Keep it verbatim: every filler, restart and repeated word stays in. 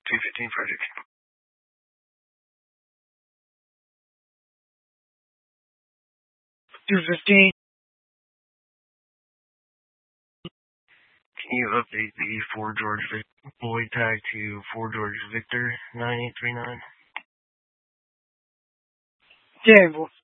two fifteen Frederick. two fifteen. Can you update the four George Vic Boyd tag to four George Victor nine eight three nine? Yeah,